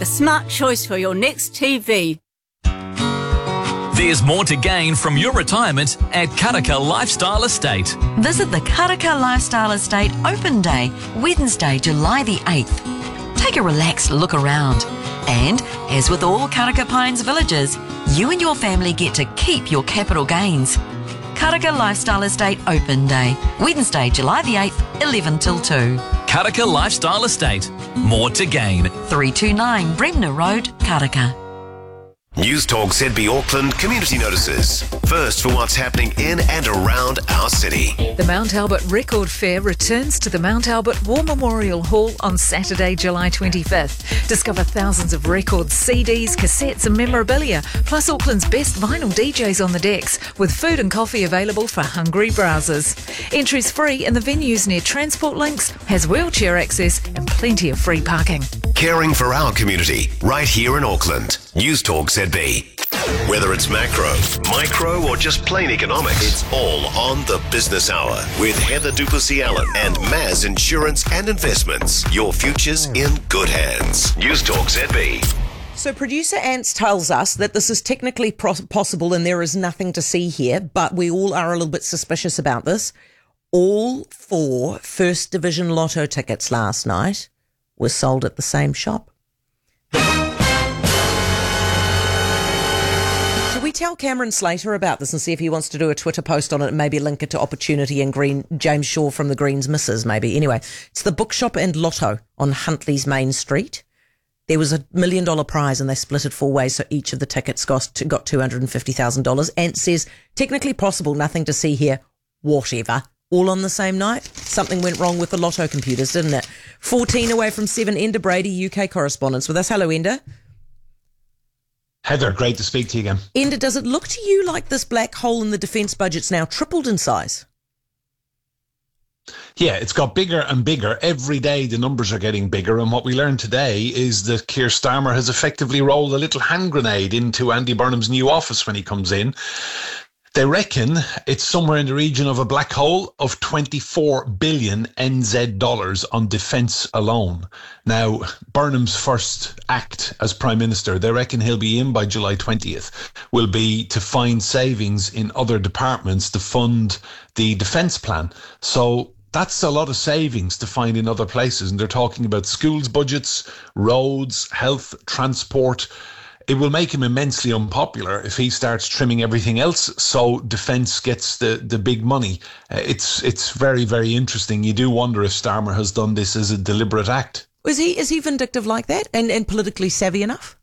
A smart choice for your next TV. There's more to gain from your retirement at Karaka Lifestyle Estate. Visit the Karaka Lifestyle Estate Open Day, Wednesday, July the 8th. Take a relaxed look around. And, as with all Karaka Pines villages, you and your family get to keep your capital gains. Karaka Lifestyle Estate Open Day, Wednesday, July the 8th, 11 till 2. Karaka Lifestyle Estate. More to gain. 329 Bremner Road, Karaka. News Talk ZB Auckland community notices. First for what's happening in and around our city. The Mount Albert Record Fair returns to the Mount Albert War Memorial Hall on Saturday, July 25th. Discover thousands of records, CDs, cassettes and memorabilia, plus Auckland's best vinyl DJs on the decks, with food and coffee available for hungry browsers. Entry's free and the venue's near Transport Links, has wheelchair access and plenty of free parking. Caring for our community, right here in Auckland. News Talk ZB. Whether it's macro, micro or just plain economics, it's all on the Business Hour with Heather Duplessis-Allen and Maz Insurance and Investments. Your future's in good hands. News Talk ZB. So producer Ants tells us that this is technically possible and there is nothing to see here, but we all are a little bit suspicious about this. All 4 First Division Lotto tickets last night were sold at the same shop. Should we tell Cameron Slater about this and see if he wants to do a Twitter post on it and maybe link it to Opportunity and Green, James Shaw from the Greens Misses maybe? Anyway, it's the Bookshop and Lotto on Huntley's Main Street. There was $1 million prize and they split it 4 ways, so each of the tickets got $250,000. Ant says, technically possible, nothing to see here, whatever. All on the same night? Something went wrong with the lotto computers, didn't it? 14 away from 7, Enda Brady, UK correspondent with us. Hello, Enda. Heather, great to speak to you again. Enda, does it look to you like this black hole in the defence budget's now tripled in size? Yeah, it's got bigger and bigger. Every day the numbers are getting bigger, and what we learned today is that Keir Starmer has effectively rolled a little hand grenade into Andy Burnham's new office when he comes in. They reckon it's somewhere in the region of a black hole of 24 billion NZ dollars on defence alone. Now, Burnham's first act as Prime Minister, they reckon he'll be in by July 20th, will be to find savings in other departments to fund the defence plan. So that's a lot of savings to find in other places. And they're talking about schools budgets, roads, health, transport. It will make him immensely unpopular if he starts trimming everything else, so defence gets the big money. It's very, very interesting. You do wonder if Starmer has done this as a deliberate act. Is he vindictive like that and politically savvy enough?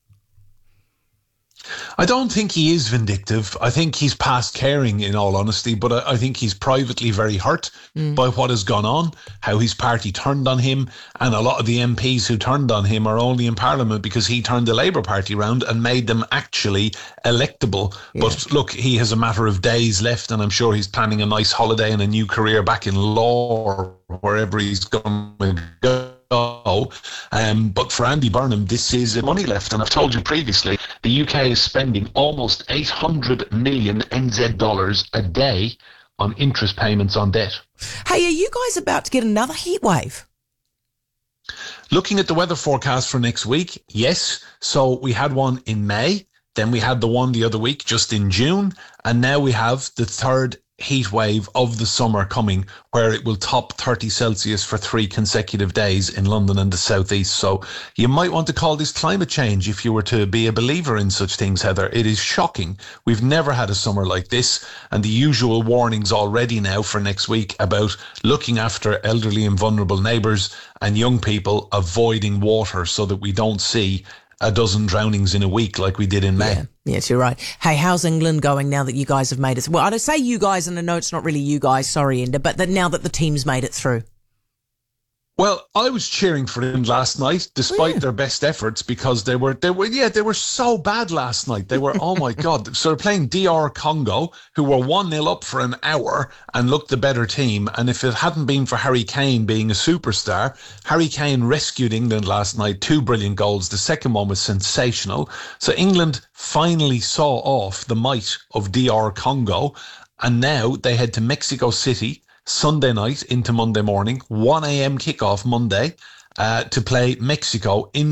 I don't think he is vindictive. I think he's past caring, in all honesty, but I think he's privately very hurt by what has gone on, how his party turned on him, and a lot of the MPs who turned on him are only in Parliament because he turned the Labour Party round and made them actually electable. Yeah. But look, he has a matter of days left, and I'm sure he's planning a nice holiday and a new career back in law or wherever he's going to go. But for Andy Burnham, this is money left. And I've told you previously, the UK is spending almost 800 million NZ dollars a day on interest payments on debt. Hey, are you guys about to get another heat wave? Looking at the weather forecast for next week, yes. So we had one in May, then we had the one the other week just in June, and now we have the third heat wave of the summer coming, where it will top 30 Celsius for 3 consecutive days in London and the southeast. So you might want to call this climate change if you were to be a believer in such things, Heather. It is shocking. We've never had a summer like this, and the usual warnings already now for next week about looking after elderly and vulnerable neighbours and young people, avoiding water so that we don't see a dozen drownings in a week like we did in May. Yeah. Yes, you're right. Hey, how's England going now that you guys have made it? Well, I don't say you guys, and I know it's not really you guys, sorry, Enda, but that now that the team's made it through. Well, I was cheering for them last night, despite their best efforts, because they were so bad last night. They were, oh my God. So they're playing DR Congo, who were 1-0 up for an hour and looked the better team. And if it hadn't been for Harry Kane being a superstar, Harry Kane rescued England last night, 2 brilliant goals. The second one was sensational. So England finally saw off the might of DR Congo, and now they head to Mexico City Sunday night into Monday morning, 1 a.m. kickoff Monday, to play Mexico in